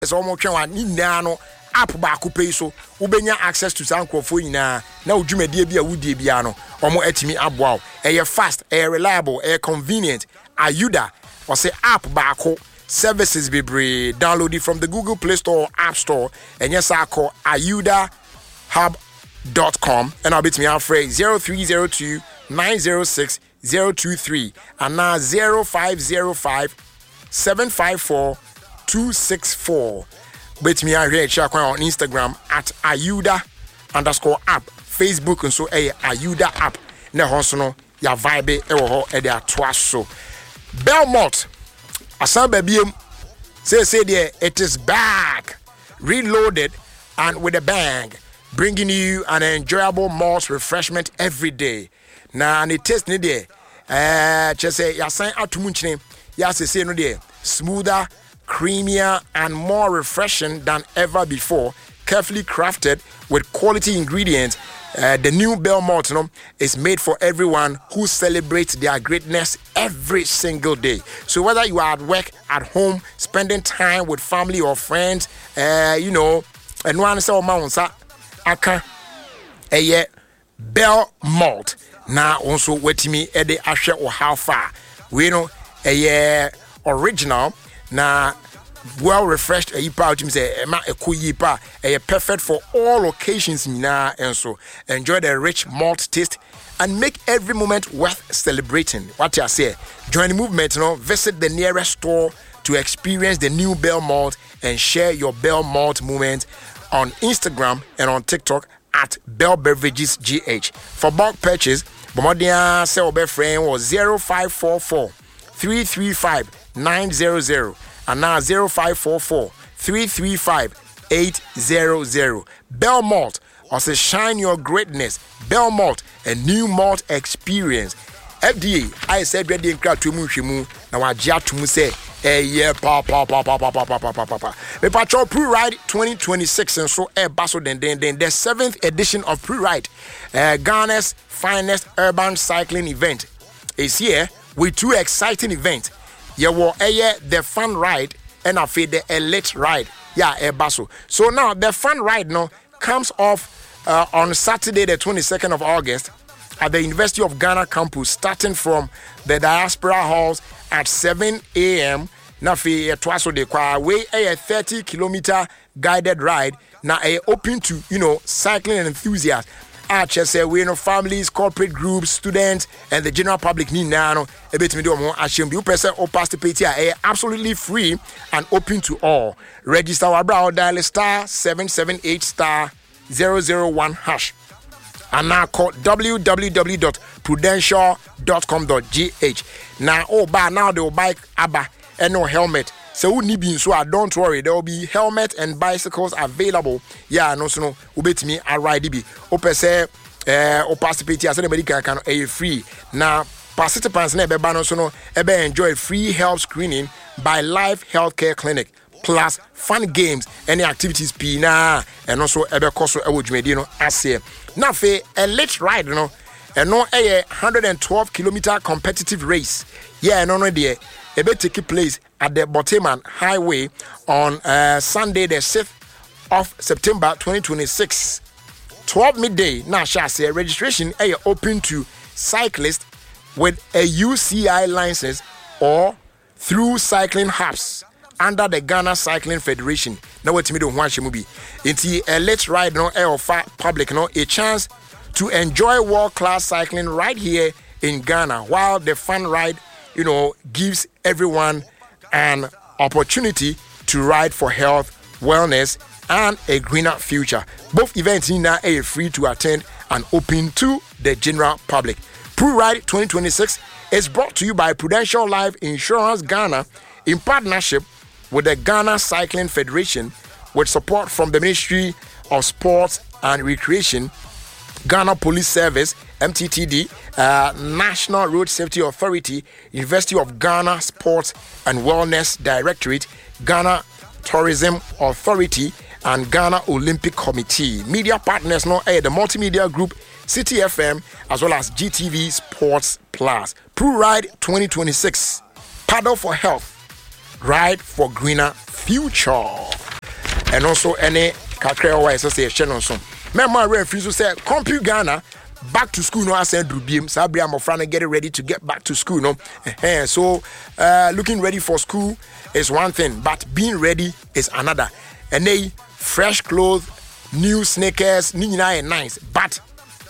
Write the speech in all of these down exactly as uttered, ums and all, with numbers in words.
omo twen ni nyina no app ba ko pay so ubenya access to san crofo nyina na odwumade bia wudie bia no omo atimi aboa e fast e reliable e convenient Ayuda or say app ba ko services bebre download it from the Google Play Store or App Store and yes I call ayuda hub dot com and I'll be to me out phrase zero three zero two nine zero six zero two three and now zero five zero five seven five four two six four. Bet me out here check on Instagram at Ayuda underscore app, Facebook and so a Ayuda app. Ne honsono ya vibe e wo ho e de atoa so. Belmont asan babiem say say there it is back, reloaded and with a bang, bringing you an enjoyable malt refreshment every day. Na and it taste ni there eh just say ya san atumu nchine ya say say no there smoother, creamier and more refreshing than ever before, carefully crafted with quality ingredients. Uh, the new Belmont you know, is made for everyone who celebrates their greatness every single day. So whether you are at work, at home, spending time with family or friends, uh, you know, and one say mounsa aka eye Belmont. Now also wait me e de ahwe or how far. We know eye original na well refreshed a yipa to say ma eku yipa a perfect for all occasions na and so enjoy the rich malt taste and make every moment worth celebrating. What you say, join the movement, you know, visit the nearest store to experience the new Belmont and share your Belmont moment on Instagram and on TikTok at Bell Beverages G H. For bulk purchase, Bomodia sell be friend was zero five four four three three five nine zero zero and now zero five four four three three five eight zero zero. Belmont also shine your greatness. Belmont, a new malt experience. F D A, I said ready and crowd to Mushimu. Now I jat to say, eh, yeah, pa pa pa pa pa pa pa pa pa pa. The Patrol Pre-Ride twenty twenty-six and so eh basso then then then the seventh edition of Pre-Ride, uh, Ghana's finest urban cycling event is here with two exciting events. Yeah, well, eh, the fun ride and I feel the elite ride. Yeah, eh, basso. So now the fun ride no comes off uh, on Saturday, the twenty-second of August at the University of Ghana campus, starting from the Diaspora Halls at seven a.m. Now, for twice a day, way a thirty kilometer guided ride. Now, a open to you know cycling enthusiasts. I just say we know families, corporate groups, students, and the general public need now a bit me do more assume you person or participate here absolutely free and open to all. Register our brow dial star seven seven eight star zero zero one hash and now call w w w dot prudential dot com dot g h. Now oh ba now they will buy abba and no helmet. So we need so don't worry, there will be helmet and bicycles available. Yeah, no so no ubet me a ride be. Ope say eh o participate as anybody can can a free. Now participants na be no so no ebe enjoy free health screening by Life Healthcare Clinic plus fun games any activities p na and also ebe koso e wodwumedi no ase. Na fe elite ride no and no a one hundred twelve kilometer competitive race. Yeah, no no there. It will take place at the Boteman Highway on uh, Sunday, the sixth of September twenty twenty-six. twelve midday. Now, shall say registration is open to cyclists with a U C I license or through cycling hubs under the Ghana Cycling Federation. Now, what me do want you be into a let's ride no air of public no a chance to enjoy world class cycling right here in Ghana, while the fun ride, you know, gives everyone an opportunity to ride for health, wellness, and a greener future. Both events in now are free to attend and open to the general public. Pre-Ride twenty twenty-six is brought to you by Prudential Life Insurance Ghana in partnership with the Ghana Cycling Federation with support from the Ministry of Sports and Recreation, Ghana Police Service, M T T D, uh, National Road Safety Authority, University of Ghana Sports and Wellness Directorate, Ghana Tourism Authority, and Ghana Olympic Committee. Media partners now are the multimedia group City F M as well as G T V Sports Plus. Pre-Ride twenty twenty-six. Paddle for health. Ride for greener future. and also any kakra wa say hye no so memma referee so say Compu Ghana back to school no ascend rubiem sabria mofra getting ready to get back to school no eh so uh, looking ready for school is one thing but being ready is another and they fresh clothes new sneakers ni nyina nice but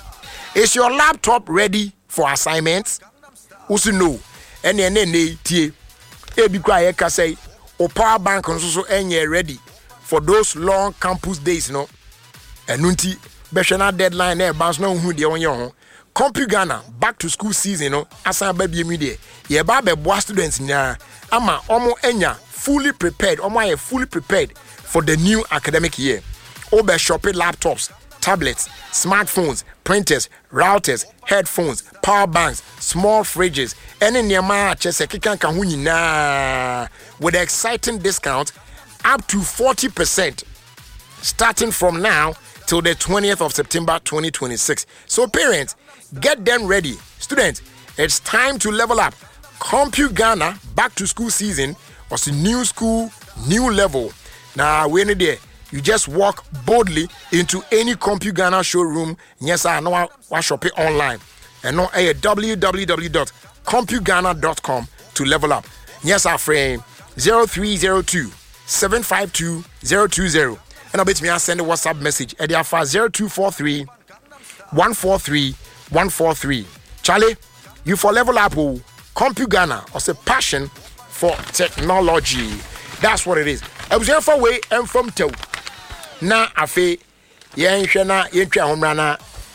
is your laptop ready for assignments also no and then they tie e bi kwa ye ka say o power bank nso so enye ready for those long campus days no enunti behwe deadline na bounce na hu de wonye ho Compu Ghana back to school season no asan ba biem de ye ba be boa students nya ama omo enya fully prepared omo aye fully prepared for the new academic year obe shopping laptops tablets smartphones printers routers headphones power banks small fridges any niama chese kikan kan hu nyina with exciting discount up to forty percent starting from now till the twentieth of September twenty twenty-six. So parents, get them ready. Students, it's time to level up. Compu Ghana back to school season was a new school, new level. Now, when you're there, you just walk boldly into any Compu Ghana showroom. Yes, I know I shop it online. And no a w w w dot compu ghana dot com to level up. Yes, our friend zero three zero two seven five two zero two zero. And I'll bet me I send a WhatsApp message at the zero two four three one four three one four three. Charlie, you for level up who Compu Ghana or say passion for technology. That's what it is. I was here for way and from two. Na afe yen hwena yen twa homrana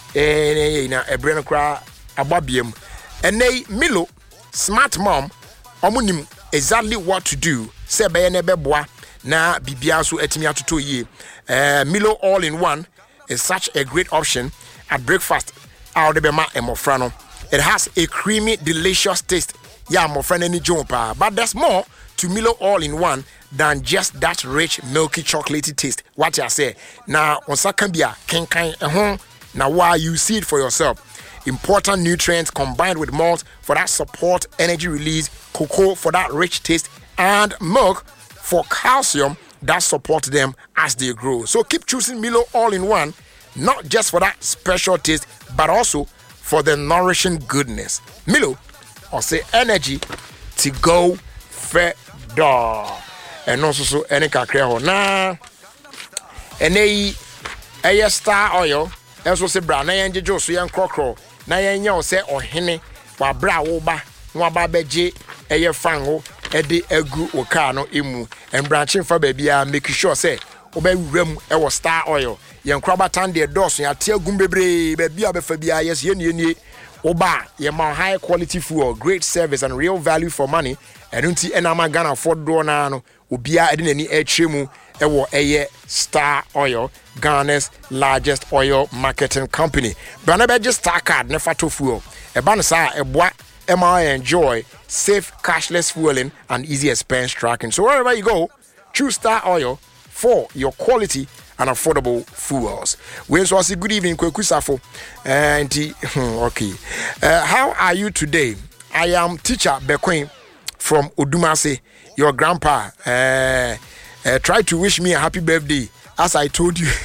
eh na ebre no kra ababiem. Enei Milo smart mom omunim exactly what to do. Se be ne beboa na bibia so etimi atoto yie. Uh, Milo all in one is such a great option at breakfast. Out the bema emofrano. It has a creamy, delicious taste. Yeah, mofrano any jumpa. But there's more to Milo all in one than just that rich, milky, chocolatey taste. What I say now on sakambia ken kan ehon. Now why you see it for yourself. Important nutrients combined with malt for that support energy release, cocoa for that rich taste, and milk for calcium that support them as they grow. So keep choosing Milo all in one, not just for that special taste, but also for the nourishing goodness. Milo, or say energy to go further. And also so any kakre na any a star oil, also say brown, na yenje jo so yen krokro, na yenya o say ohene wa bra wo ba, no ba beje eye fango ede egu oka no emu and branching for baby a make sure say obewuram e wo star oil yen kraba tan de dose ya te agum bebre baby a befa bia yes ye nie nie oba ye ma high quality food, great service and real value for money enunti enama Ghana for do na no obia ede nani etremu e wo eye Star Oil, Ghana's largest oil marketing company. Brana be just star card ne fato fuel e ban sa e boa M I enjoy safe cashless fueling and easy expense tracking. So wherever you go, choose Star Oil for your quality and affordable fuels. We also say good evening, Kwekusafo. And okay, uh, how are you today? I am teacher Bequin from Odumase. Your grandpa uh, uh, tried to wish me a happy birthday, as I told you.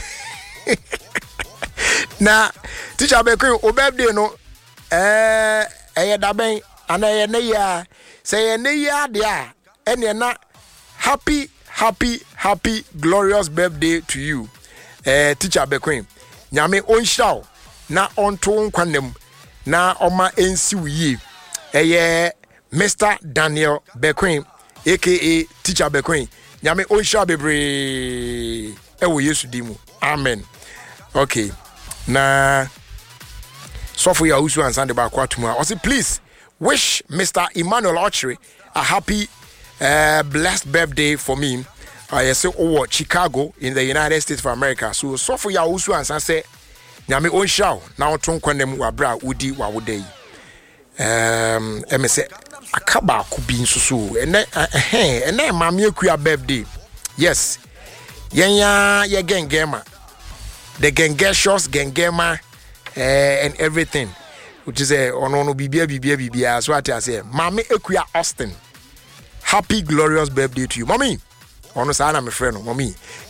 Now, teacher Bequin, o birthday no. Uh, Eye daben ana ye ne ya say ye ne ya dia ene na happy happy happy glorious birthday to you eh teacher Bequin nyame onhiraw na onto nkwanem na oma ensi wuyi eye Mister Daniel Bequin aka teacher Bequin nyame onhiraw bebre e wo Yesu dimu amen. Okay na so for your usu and Sunday back tomorrow. I say please wish Mister Emmanuel Ochre a happy uh, blessed birthday for me. I say oh Chicago in the United States of America. So so for your usu and say nyame on show now ton kwanem wa bra udi wa wodai. Um e me say akaba ku bi nsusu ene eh ene mama akua birthday. Yes. Yenya ye gengema. The gengeshos gengema Uh, and everything, which is a on ono bibia bibia bibia. So what I say, Mommy Ekuya Austin, happy glorious birthday to you, Mommy. Ono sana my friend, Mommy.